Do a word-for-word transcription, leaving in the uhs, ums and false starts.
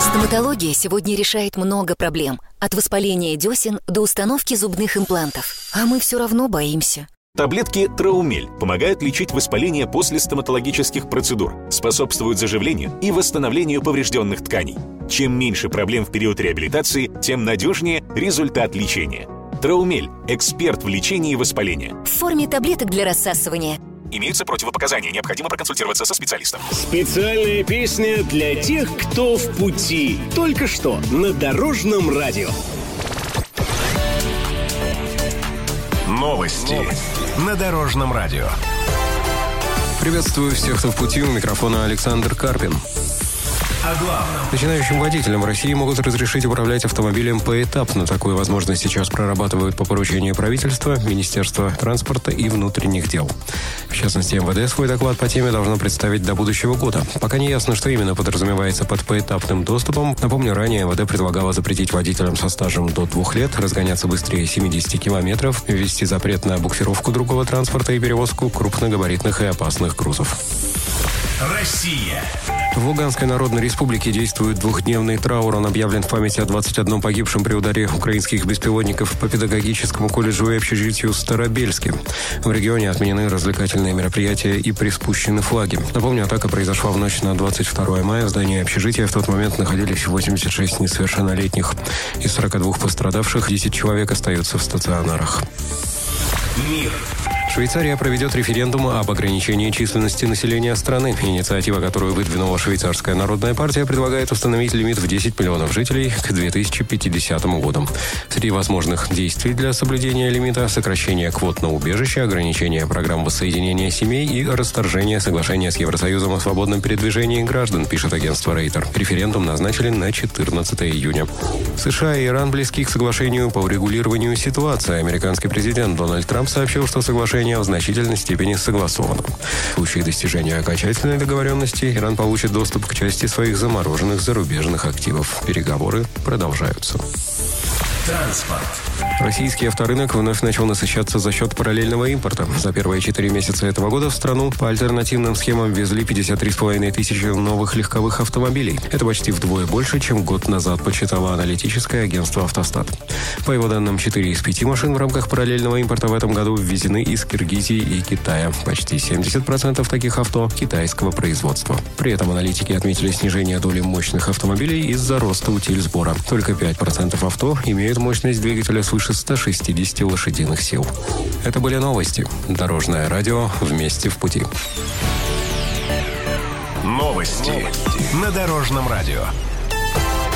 Стоматология сегодня решает много проблем. От воспаления десен до установки зубных имплантов. А мы все равно боимся. Таблетки Траумель помогают лечить воспаление после стоматологических процедур, способствуют заживлению и восстановлению поврежденных тканей. Чем меньше проблем в период реабилитации, тем надежнее результат лечения. Траумель – эксперт в лечении воспаления. В форме таблеток для рассасывания. Имеются противопоказания, необходимо проконсультироваться со специалистом. Специальная песня для тех, кто в пути. Только что на Дорожном радио. Новости, Новости на Дорожном радио. Приветствую всех, кто в пути. У микрофона Александр Карпин. О главном. Начинающим водителям в России могут разрешить управлять автомобилем поэтапно. Такую возможность сейчас прорабатывают по поручению правительства, Министерства транспорта и внутренних дел. В частности, эм вэ дэ свой доклад по теме должно представить до будущего года. Пока не ясно, что именно подразумевается под поэтапным доступом. Напомню, ранее эм вэ дэ предлагало запретить водителям со стажем до двух лет разгоняться быстрее семидесяти километров, ввести запрет на буксировку другого транспорта и перевозку крупногабаритных и опасных грузов. Россия. В Луганской Народной Республике действует двухдневный траур. Он объявлен в память о двадцати одном погибшем при ударе украинских беспилотников по педагогическому колледжу и общежитию в Старобельске. В регионе отменены развлекательные мероприятия и приспущены флаги. Напомню, атака произошла в ночь на двадцать второе мая. В здании общежития в тот момент находились восемьдесят шесть несовершеннолетних. Из сорока двух пострадавших десять человек остаются в стационарах. Мир. Швейцария проведет референдум об ограничении численности населения страны. Инициатива, которую выдвинула Швейцарская народная партия, предлагает установить лимит в десять миллионов жителей к две тысячи пятидесятому году. Среди возможных действий для соблюдения лимита – сокращение квот на убежище, ограничение программ воссоединения семей и расторжение соглашения с Евросоюзом о свободном передвижении граждан, пишет агентство Рейтер. Референдум назначили на четырнадцатое июня. США и Иран близки к соглашению по урегулированию ситуации. Американский президент Дональд Трамп сообщил, что соглашение в значительной степени согласовано. В случае достижения окончательной договоренности Иран получит доступ к части своих замороженных зарубежных активов. Переговоры продолжаются. Транспорт. Российский авторынок вновь начал насыщаться за счет параллельного импорта. За первые четыре месяца этого года в страну по альтернативным схемам ввезли пятьдесят три с половиной тысячи новых легковых автомобилей. Это почти вдвое больше, чем год назад, подсчитало аналитическое агентство «Автостат». По его данным, четыре из пяти машин в рамках параллельного импорта в этом году ввезены из Киргизии и Китая. Почти семьдесят процентов таких авто китайского производства. При этом аналитики отметили снижение доли мощных автомобилей из-за роста утильсбора. Только пять процентов авто имеют мощность двигателя свыше ста шестидесяти лошадиных сил. Это были новости. Дорожное радио. Вместе в пути. Новости на Дорожном радио.